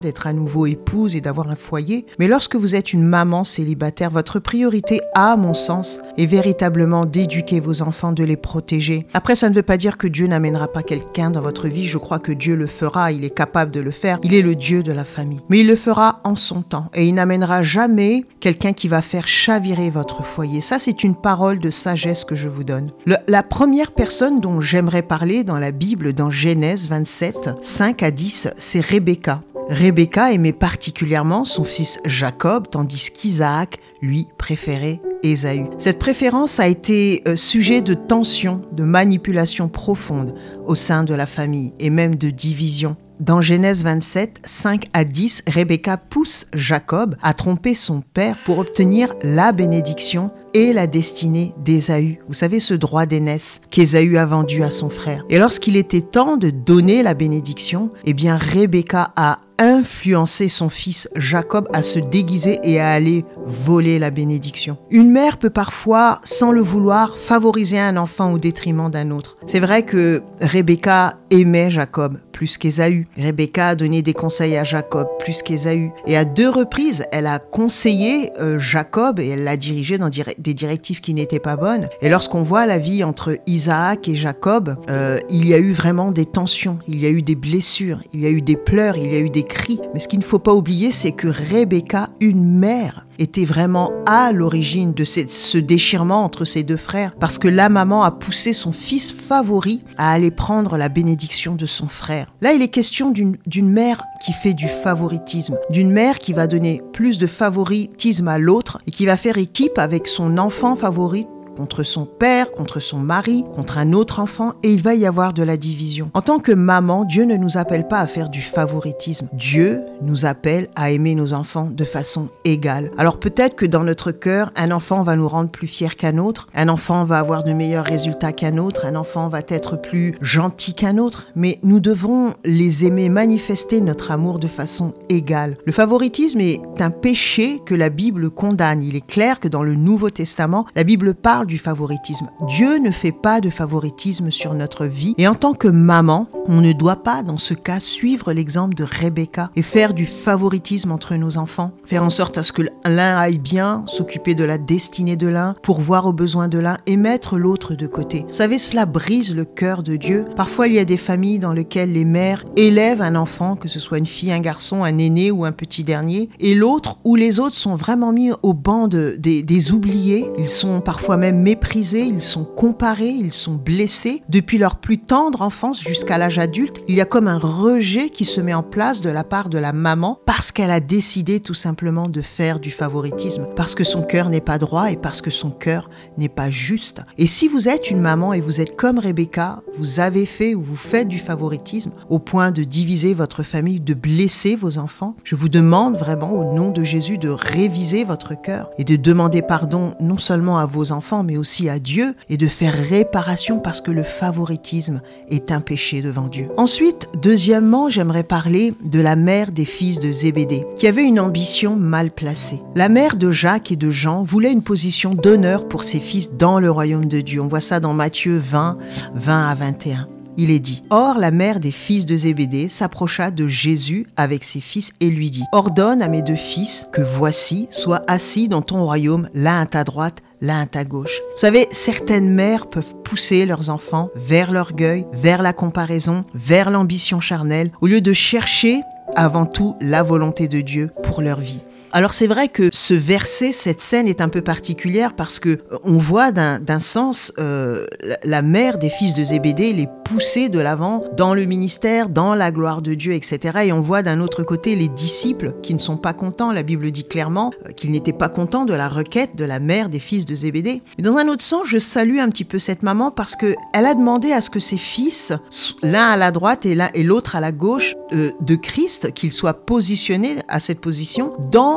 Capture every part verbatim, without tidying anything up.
d'être à nouveau épouse et d'avoir un foyer. Mais lorsque vous êtes une maman célibataire, votre priorité, à mon sens, est véritablement d'éduquer vos enfants, de les protéger. Après, ça ne veut pas dire que Dieu n'amènera pas quelqu'un dans votre vie. Je crois que Dieu le fera, il est capable de le faire. Il est le Dieu de la famille. Mais il le fera en son temps et il n'amènera jamais quelqu'un qui va faire chavirer votre foyer. Ça, c'est une parole de sagesse que je vous donne. Le, la première personne dont j'aimerais parler dans la Bible, dans Genèse vingt-sept, cinq à dix, c'est Rebecca. Rebecca aimait particulièrement son fils Jacob, tandis qu'Isaac, lui, préférait Ésaü. Cette préférence a été euh, sujet de tensions, de manipulations profondes au sein de la famille et même de division. Dans Genèse vingt-sept, cinq à dix, Rebecca pousse Jacob à tromper son père pour obtenir la bénédiction et la destinée d'Ésaü. Vous savez, ce droit d'aînesse qu'Ésaü a vendu à son frère. Et lorsqu'il était temps de donner la bénédiction, eh bien Rebecca a influencé son fils Jacob à se déguiser et à aller voler la bénédiction. Une mère peut parfois, sans le vouloir, favoriser un enfant au détriment d'un autre. C'est vrai que Rebecca aimait Jacob plus qu'Ésaü. Rebecca a donné des conseils à Jacob plus qu'Ésaü. Et à deux reprises, elle a conseillé euh, Jacob et elle l'a dirigé dans dire- des directives qui n'étaient pas bonnes. Et lorsqu'on voit la vie entre Isaac et Jacob, euh, il y a eu vraiment des tensions, il y a eu des blessures, il y a eu des pleurs, il y a eu des cris. Mais ce qu'il ne faut pas oublier, c'est que Rebecca, une mère, était vraiment à l'origine de ce déchirement entre ses deux frères, parce que la maman a poussé son fils favori à aller prendre la bénédiction de son frère. Là, il est question d'une, d'une mère qui fait du favoritisme, d'une mère qui va donner plus de favoritisme à l'autre et qui va faire équipe avec son enfant favori contre son père, contre son mari, contre un autre enfant, et il va y avoir de la division. En tant que maman, Dieu ne nous appelle pas à faire du favoritisme. Dieu nous appelle à aimer nos enfants de façon égale. Alors peut-être que dans notre cœur, un enfant va nous rendre plus fiers qu'un autre, un enfant va avoir de meilleurs résultats qu'un autre, un enfant va être plus gentil qu'un autre, mais nous devons les aimer, manifester notre amour de façon égale. Le favoritisme est un péché que la Bible condamne. Il est clair que dans le Nouveau Testament, la Bible parle du favoritisme. Dieu ne fait pas de favoritisme sur notre vie et en tant que maman, on ne doit pas dans ce cas suivre l'exemple de Rebecca et faire du favoritisme entre nos enfants, faire en sorte à ce que l'un aille bien, s'occuper de la destinée de l'un, pourvoir aux besoins de l'un et mettre l'autre de côté. Vous savez, cela brise le cœur de Dieu. Parfois, il y a des familles dans lesquelles les mères élèvent un enfant, que ce soit une fille, un garçon, un aîné ou un petit dernier, et l'autre ou les autres sont vraiment mis au banc de, des, des oubliés. Ils sont parfois même méprisés, ils sont comparés, ils sont blessés. Depuis leur plus tendre enfance jusqu'à l'âge adulte, il y a comme un rejet qui se met en place de la part de la maman parce qu'elle a décidé tout simplement de faire du favoritisme, parce que son cœur n'est pas droit et parce que son cœur n'est pas juste. Et si vous êtes une maman et vous êtes comme Rebecca, vous avez fait ou vous faites du favoritisme au point de diviser votre famille, de blesser vos enfants, je vous demande vraiment au nom de Jésus de réviser votre cœur et de demander pardon non seulement à vos enfants, mais aussi à Dieu et de faire réparation parce que le favoritisme est un péché devant Dieu. Ensuite, deuxièmement, j'aimerais parler de la mère des fils de Zébédée qui avait une ambition mal placée. La mère de Jacques et de Jean voulait une position d'honneur pour ses fils dans le royaume de Dieu. On voit ça dans Matthieu vingt, vingt à vingt et un. Il est dit, « Or, la mère des fils de Zébédée s'approcha de Jésus avec ses fils et lui dit, « Ordonne à mes deux fils que voici soient assis dans ton royaume, l'un à ta droite, l'un à ta gauche. » Vous savez, certaines mères peuvent pousser leurs enfants vers l'orgueil, vers la comparaison, vers l'ambition charnelle, au lieu de chercher avant tout la volonté de Dieu pour leur vie. Alors c'est vrai que ce verset, cette scène est un peu particulière parce que on voit d'un, d'un sens euh, la, la mère des fils de Zébédée les pousser de l'avant dans le ministère, dans la gloire de Dieu, et cetera. Et on voit d'un autre côté les disciples qui ne sont pas contents. La Bible dit clairement euh, qu'ils n'étaient pas contents de la requête de la mère des fils de Zébédée. Mais dans un autre sens, je salue un petit peu cette maman parce que elle a demandé à ce que ses fils, l'un à la droite et l'un et l'autre à la gauche euh, de Christ, qu'ils soient positionnés à cette position dans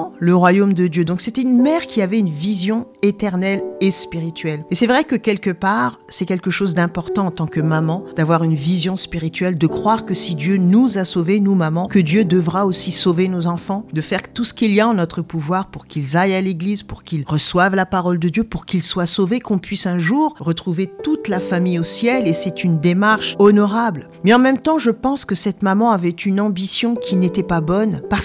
enfants le royaume de Dieu. Donc c'était une mère qui avait une vision éternelle et spirituelle. Et c'est vrai que quelque part, c'est quelque chose d'important en tant que maman, d'avoir une vision spirituelle, de croire que si Dieu nous a sauvés, nous mamans, que Dieu devra aussi sauver nos enfants, de faire tout ce qu'il y a en notre pouvoir pour qu'ils aillent à l'église, pour qu'ils reçoivent la parole de Dieu, pour qu'ils soient sauvés, qu'on puisse un jour retrouver toute la famille au ciel. Et c'est une démarche honorable. Mais en même temps, je pense que cette maman avait une ambition qui n'était pas bonne, parce